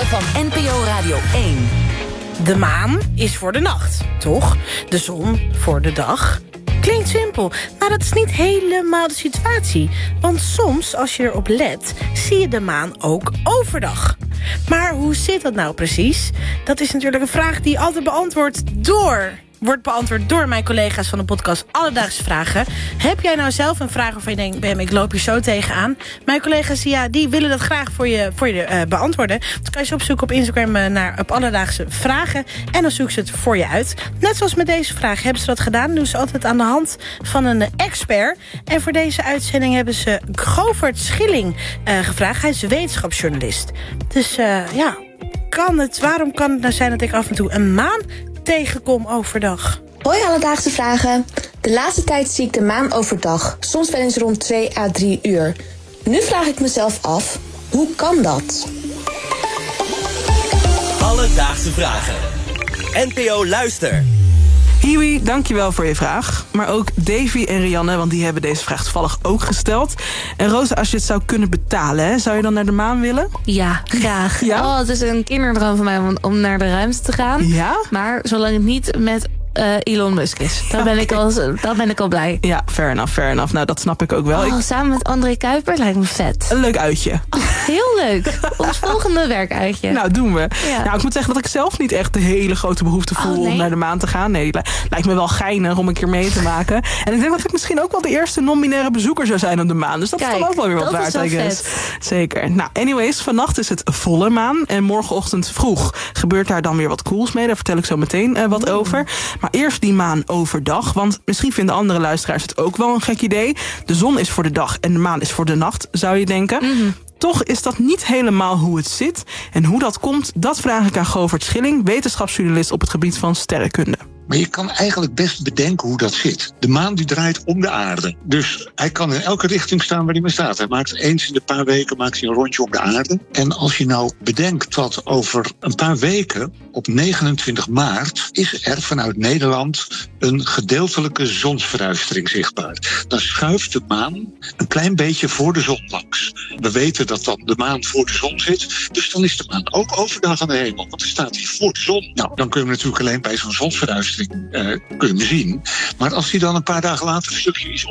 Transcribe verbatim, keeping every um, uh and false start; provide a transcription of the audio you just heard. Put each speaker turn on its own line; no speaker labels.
van N P O Radio één.
De maan is voor de nacht, toch? De zon voor de dag. Klinkt simpel, maar dat is niet helemaal de situatie. Want soms, als je erop let, zie je de maan ook overdag. Maar hoe zit dat nou precies? Dat is natuurlijk een vraag die altijd beantwoord door... wordt beantwoord door mijn collega's van de podcast Alledaagse Vragen. Heb jij nou zelf een vraag waarvan je denkt... Bam, ik loop hier zo tegenaan? Mijn collega's ja, die willen dat graag voor je, voor je uh, beantwoorden. Dus kan je ze opzoeken op Instagram uh, naar op Alledaagse Vragen. En dan zoeken ze het voor je uit. Net zoals met deze vraag hebben ze dat gedaan. Doen ze altijd aan de hand van een uh, expert. En voor deze uitzending hebben ze Govert Schilling uh, gevraagd. Hij is wetenschapsjournalist. Dus uh, ja, kan het, waarom kan het nou zijn dat ik af en toe een maan tegenkom overdag?
Hoi Alledaagse Vragen. De laatste tijd zie ik de maan overdag. Soms wel eens rond twee à drie uur. Nu vraag ik mezelf af, hoe kan dat?
Alledaagse Vragen. N P O Luister.
Hiwi, dankjewel voor je vraag. Maar ook Davy en Rianne, want die hebben deze vraag toevallig ook gesteld. En Rosa, als je het zou kunnen betalen, hè, zou je dan naar de maan willen?
Ja, graag.
Ja?
Oh, het is een kinderdroom van mij om, om naar de ruimte te gaan.
Ja?
Maar zolang het niet met uh, Elon Musk is. Dan ben, ik al, dan ben ik al blij.
Ja, fair enough, fair enough. Nou, dat snap ik ook wel.
Oh,
ik...
Samen met André Kuiper lijkt me vet.
Een leuk uitje.
Oh, heel leuk. Ons volgende werkuitje.
Nou, doen we.
Ja.
Nou, ik moet zeggen dat ik zelf niet echt de hele grote behoefte voel
oh, nee?
om naar de maan te gaan. Nee, lijkt me wel geinig om een keer mee te maken. En ik denk dat ik misschien ook wel de eerste non-binaire bezoeker zou zijn op de maan. Dus dat
Kijk,
is toch ook wel weer wat waard, I guess. Zeker. Nou, anyways, vannacht is het volle maan. En morgenochtend vroeg gebeurt daar dan weer wat cools mee. Daar vertel ik zo meteen uh, wat mm. over. Maar eerst die maan overdag. Want misschien vinden andere luisteraars het ook wel een gek idee. De zon is voor de dag en de maan is voor de nacht, zou je denken. Mm-hmm. Toch is dat niet helemaal hoe het zit. En hoe dat komt, dat vraag ik aan Govert Schilling, wetenschapsjournalist op het gebied van sterrenkunde.
Maar je kan eigenlijk best bedenken hoe dat zit. De maan die draait om de aarde. Dus hij kan in elke richting staan waar hij maar staat. Hij maakt eens in de paar weken maakt hij een rondje om de aarde. En als je nou bedenkt dat over een paar weken, op negenentwintig maart... is er vanuit Nederland een gedeeltelijke zonsverduistering zichtbaar. Dan schuift de maan een klein beetje voor de zon langs. We weten dat dan de maan voor de zon zit. Dus dan is de maan ook overdag aan de hemel. Want hij staat hier voor de zon. Nou, dan kunnen we natuurlijk alleen bij zo'n zonsverduistering Uh, kunnen zien. Maar als hij dan een paar dagen later een stukje is